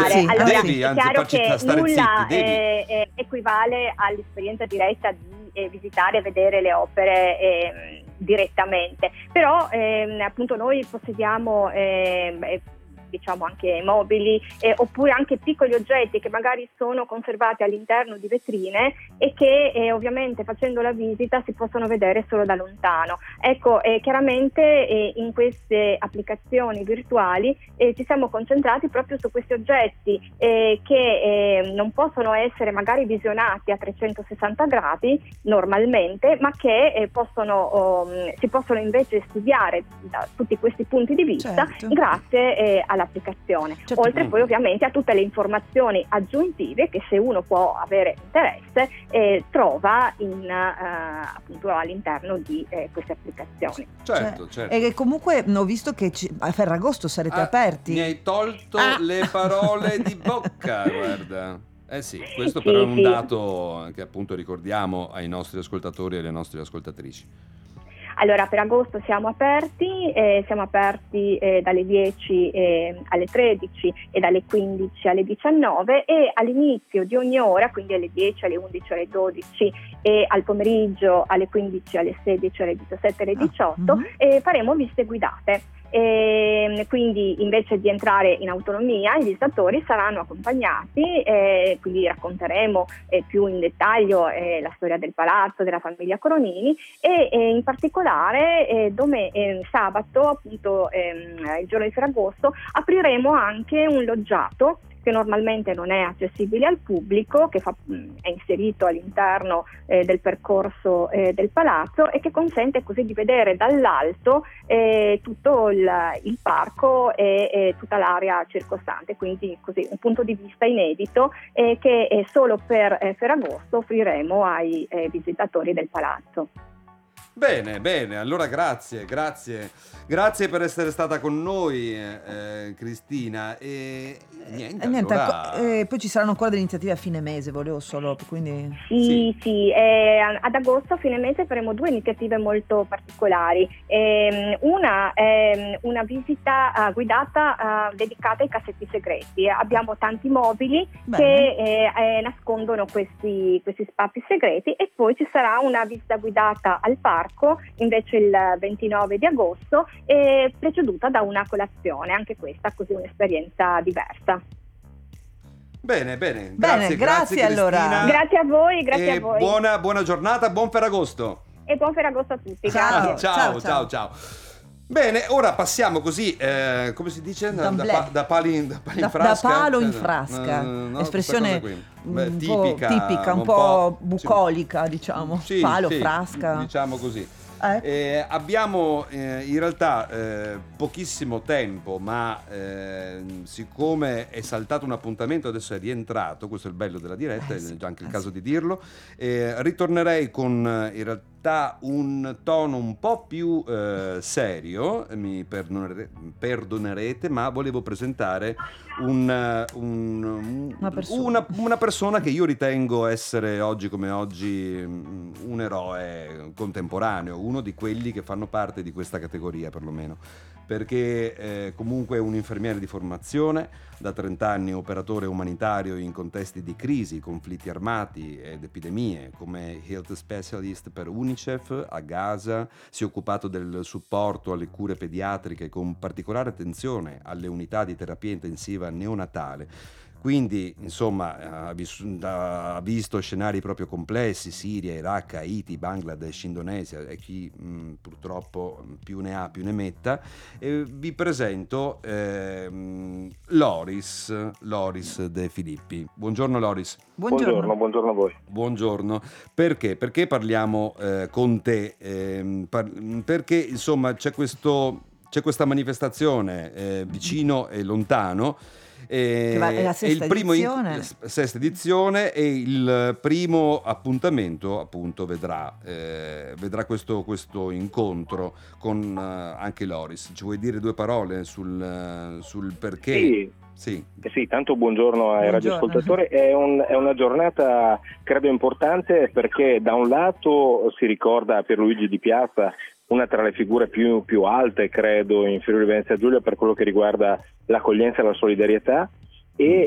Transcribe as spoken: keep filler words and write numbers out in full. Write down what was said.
Sì, allora, devi, è anzi, chiaro farci che stare nulla zitti, devi. eh, eh, equivale all'esperienza diretta di eh, visitare e vedere le opere eh, direttamente, però ehm, appunto noi possediamo ehm, eh, diciamo anche mobili eh, oppure anche piccoli oggetti che magari sono conservati all'interno di vetrine e che eh, ovviamente facendo la visita si possono vedere solo da lontano. Ecco, eh, chiaramente eh, in queste applicazioni virtuali eh, ci siamo concentrati proprio su questi oggetti eh, che eh, non possono essere magari visionati a trecentosessanta gradi normalmente, ma che eh, possono oh, si possono invece studiare da tutti questi punti di vista, certo. grazie eh, alla l'applicazione, certo. oltre poi ovviamente a tutte le informazioni aggiuntive che se uno può avere interesse eh, trova in, eh, appunto all'interno di eh, queste applicazioni. Certo, Cioè, certo. E comunque ho visto che ci- a Ferragosto sarete Ah, aperti. Mi hai tolto Ah. le parole di bocca, guarda. Eh sì, questo Sì, però è un sì. dato che appunto ricordiamo ai nostri ascoltatori e alle nostre ascoltatrici. Allora, per agosto siamo aperti, eh, siamo aperti eh, dalle dieci eh, alle tredici e dalle quindici alle diciannove e all'inizio di ogni ora, quindi alle dieci, alle undici, alle dodici e al pomeriggio alle quindici, alle sedici, alle diciassette, alle diciotto, mm-hmm. eh, faremo visite guidate. E quindi invece di entrare in autonomia i visitatori saranno accompagnati e quindi racconteremo eh, più in dettaglio eh, la storia del palazzo, della famiglia Coronini e eh, in particolare eh, dove eh, sabato appunto ehm, il giorno di Ferragosto apriremo anche un loggiato che normalmente non è accessibile al pubblico, che fa, è inserito all'interno eh, del percorso eh, del palazzo e che consente così di vedere dall'alto eh, tutto il, il parco e, e tutta l'area circostante, quindi così un punto di vista inedito eh, che eh, solo per eh, Ferragosto offriremo ai eh, visitatori del palazzo. Bene, bene, allora grazie, grazie, grazie per essere stata con noi eh, Cristina e niente, Eh, niente, allora... ecco, eh, poi ci saranno ancora delle iniziative a fine mese, volevo solo, quindi... Sì, Sì. sì, eh, ad agosto a fine mese faremo due iniziative molto particolari. Eh, una è una visita uh, guidata uh, dedicata ai cassetti segreti. Abbiamo tanti mobili Bene. che eh, eh, nascondono questi, questi spazi segreti e poi ci sarà una visita guidata al parco invece il ventinove di agosto eh, preceduta da una colazione, anche questa così un'esperienza diversa. Bene, bene, Bene, grazie, grazie, grazie allora. Cristina. Grazie a voi, grazie e a voi. Buona, buona giornata, buon Ferragosto. E buon Ferragosto a tutti, Ciao. grazie. Ciao, ciao, ciao, ciao. Bene, ora passiamo così, eh, come si dice? Da, D'amblè. pa- da pali in, da pali in Da, da frasca? palo in Eh, frasca, eh, no, espressione questa cosa qui. un Beh, po' tipica, tipica, un, un po', po', bucolica, diciamo. Sì, Palo, sì, frasca. diciamo così. Eh. Eh, abbiamo eh, in realtà eh, pochissimo tempo, ma eh, siccome è saltato un appuntamento, adesso è rientrato, questo è il bello della diretta, Eh è sì, già anche il eh caso sì. di dirlo, eh, ritornerei con eh, in realtà un tono un po' più eh, serio, mi perdonere- perdonerete, ma volevo presentare un, un- Una persona. una- una persona che io ritengo essere oggi come oggi mm, un eroe contemporaneo, uno di quelli che fanno parte di questa categoria perlomeno, perché eh, comunque è un infermiere di formazione, da trenta anni operatore umanitario in contesti di crisi, conflitti armati ed epidemie, come Health Specialist per UNICEF a Gaza, si è occupato del supporto alle cure pediatriche con particolare attenzione alle unità di terapia intensiva neonatale. Quindi, insomma, ha, vis- ha visto scenari proprio complessi, Siria, Iraq, Haiti, Bangladesh, Indonesia e chi mh, purtroppo più ne ha più ne metta. E vi presento ehm, Loris, Loris De Filippi. Buongiorno Loris. Buongiorno. Buongiorno, buongiorno a voi. Buongiorno. Perché? Perché parliamo eh, con te? Ehm, par- perché insomma c'è questo c'è questa manifestazione eh, vicino e lontano. Che va- è la è sesta il primo in- edizione. la sesta edizione e il primo appuntamento appunto vedrà, eh, vedrà questo, questo incontro con eh, anche Loris. Ci vuoi dire due parole sul, eh, sul perché? Sì. Sì. Eh sì, tanto buongiorno ai Buongiorno. radioascoltatori. È, un, è una giornata credo importante perché da un lato si ricorda Pierluigi Di Piazza, una tra le figure più, più alte credo in Friuli Venezia Giulia per quello che riguarda l'accoglienza e la solidarietà, e